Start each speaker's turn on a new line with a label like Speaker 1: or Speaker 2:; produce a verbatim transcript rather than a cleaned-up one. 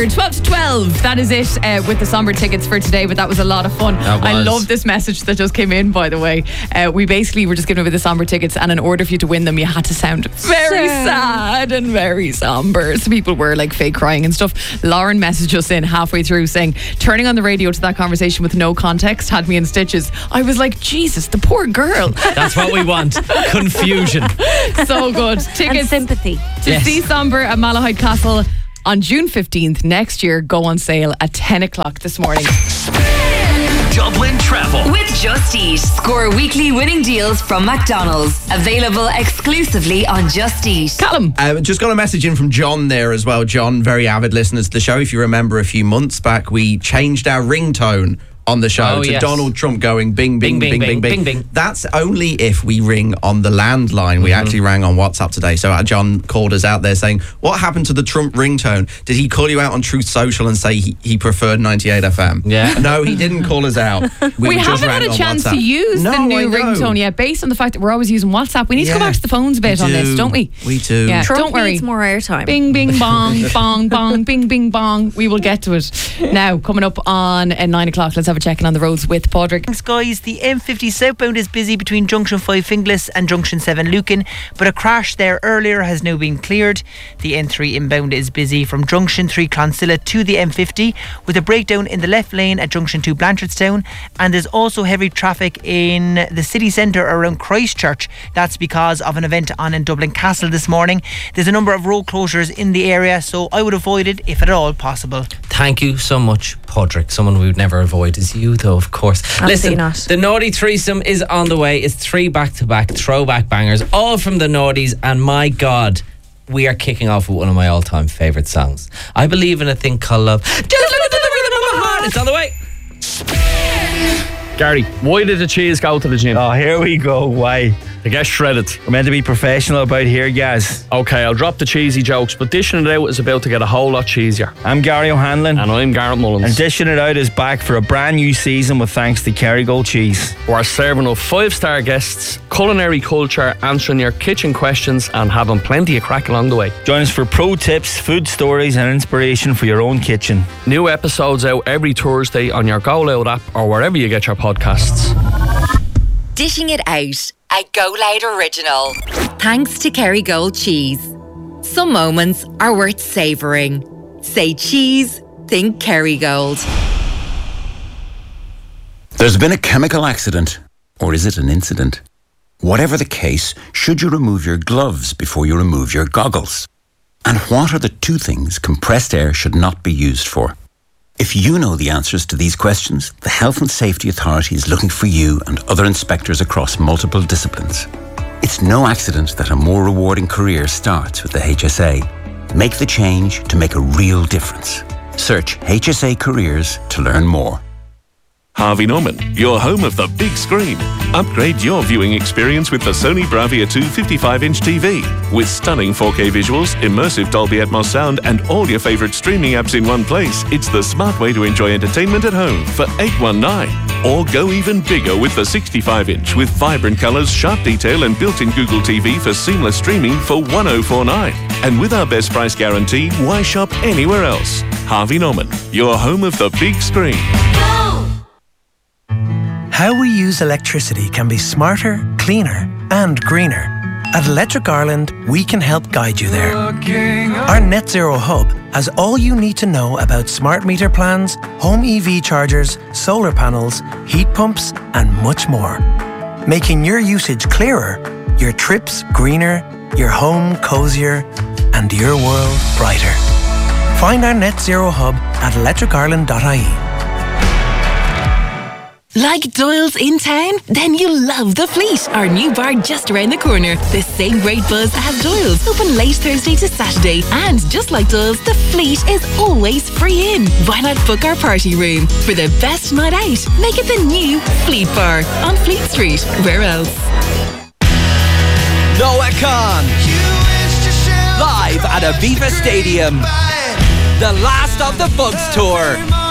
Speaker 1: reminder, twelve to twelve, that is it uh, with the Somber tickets for today, but that was a lot of fun. I love this message that just came in, by the way. Uh, we basically were just giving away the Somber tickets, and in order for you to win them, you had to sound very sad and very somber. So people were like fake crying and stuff. Lauren messaged us in halfway through saying, turning on the radio to that conversation with no context had me in stitches. I was like, Jesus, the poor girl.
Speaker 2: That's what we want. Confusion.
Speaker 1: So good. Tickets
Speaker 3: and sympathy
Speaker 1: to
Speaker 2: Yes.
Speaker 1: see Somber at Malahide Castle on June fifteenth next year go on sale at ten o'clock this morning.
Speaker 4: Dublin Travel
Speaker 5: with Just Eat. Score weekly winning deals from McDonald's. Available exclusively on Just Eat.
Speaker 1: Callum.
Speaker 6: Uh, just got a message in from John there as well. John, very avid listeners to the show. If you remember a few months back, we changed our ringtone on the show
Speaker 2: Oh,
Speaker 6: to
Speaker 2: yes.
Speaker 6: Donald Trump going bing, bing, bing, bing, bing,
Speaker 2: bing, bing.
Speaker 6: That's only if we ring on the landline. We mm-hmm. actually rang on WhatsApp today. So uh, John called us out there saying, what happened to the Trump ringtone? Did he call you out on Truth Social and say he, he preferred ninety-eight F M?
Speaker 2: Yeah.
Speaker 6: No, he didn't call us out. We,
Speaker 1: We
Speaker 6: just
Speaker 1: haven't
Speaker 6: rang
Speaker 1: had a
Speaker 6: on
Speaker 1: chance
Speaker 6: WhatsApp.
Speaker 1: to use
Speaker 6: no,
Speaker 1: the new
Speaker 6: I know.
Speaker 1: ringtone yet, based on the fact that we're always using WhatsApp. We need
Speaker 6: Yeah.
Speaker 1: to go back to the phones a bit
Speaker 6: We
Speaker 1: on this,
Speaker 6: do.
Speaker 1: don't we?
Speaker 6: We do.
Speaker 1: Yeah,
Speaker 3: Trump
Speaker 1: don't worry.
Speaker 3: needs more airtime.
Speaker 1: Bing, bing, bong, bong, bong, bing, bing, bong. We will get to it. Now, coming up on uh, nine o'clock, let's have a check-in on the roads with Padraig.
Speaker 7: Thanks, guys. The M fifty southbound is busy between Junction five Finglas and Junction seven Lucan, but a crash there earlier has now been cleared. The N three inbound is busy from Junction three Clonsilla to the M fifty, with a breakdown in the left lane at Junction two Blanchardstown, and there's also heavy traffic in the city centre around Christchurch. That's because of an event on in Dublin Castle this morning. There's a number of road closures in the area, so I would avoid it if at all possible.
Speaker 2: Thank you so much, Padraig. Someone we would never avoid is you, though, of course.
Speaker 3: Absolutely
Speaker 2: Listen,
Speaker 3: not.
Speaker 2: the Naughty Threesome is on the way. It's three back-to-back throwback bangers, all from the Naughties, and my God, we are kicking off with one of my all-time favourite songs. I believe in a thing called love. Just look at the rhythm of my heart. It's on the way.
Speaker 8: Gary, why did the cheese go to the gym?
Speaker 9: Oh, here we go. Why?
Speaker 8: To get shredded.
Speaker 9: We're meant to be professional about here, guys.
Speaker 8: Okay, I'll drop the cheesy jokes, but dishing it out is about to get a whole lot cheesier.
Speaker 9: I'm Gary O'Hanlon.
Speaker 8: And I'm Garrett Mullins.
Speaker 9: And Dishing It Out is back for a brand new season with thanks to Kerrygold Cheese.
Speaker 8: We're serving up five-star guests, culinary culture, answering your kitchen questions and having plenty of crack along the way.
Speaker 9: Join us for pro tips, food stories and inspiration for your own kitchen.
Speaker 8: New episodes out every Thursday on your Go Loud app or wherever you get your podcasts.
Speaker 5: Dishing It Out, a Go Loud original. Thanks to Kerrygold Cheese. Some moments are worth savouring. Say cheese, think Kerrygold.
Speaker 10: There's been a chemical accident. Or is it an incident? Whatever the case, should you remove your gloves before you remove your goggles? And what are the two things compressed air should not be used for? If you know the answers to these questions, the Health and Safety Authority is looking for you and other inspectors across multiple disciplines. It's no accident that a more rewarding career starts with the H S A. Make the change to make a real difference. Search H S A Careers to learn more.
Speaker 11: Harvey Norman, your home of the big screen. Upgrade your viewing experience with the Sony Bravia two fifty-five inch T V. With stunning four K visuals, immersive Dolby Atmos sound, and all your favourite streaming apps in one place, it's the smart way to enjoy entertainment at home for eight hundred nineteen. Or go even bigger with the sixty-five inch with vibrant colours, sharp detail, and built-in Google T V for seamless streaming for one thousand forty-nine. And with our best price guarantee, why shop anywhere else? Harvey Norman, your home of the big screen.
Speaker 12: How we use electricity can be smarter, cleaner and greener. At Electric Ireland, we can help guide you there. Our Net Zero Hub has all you need to know about smart meter plans, home E V chargers, solar panels, heat pumps and much more. Making your usage clearer, your trips greener, your home cosier and your world brighter. Find our Net Zero Hub at electric ireland dot I E.
Speaker 13: Like Doyle's in town? Then you'll love The Fleet, our new bar just around the corner. The same great buzz as Doyle's, open late Thursday to Saturday. And just like Doyle's, The Fleet is always free in. Why not book our party room? For the best night out, make it the new Fleet Bar on Fleet Street. Where else?
Speaker 14: Noah Khan, live at Aviva Stadium. The last of the Bugs Tour.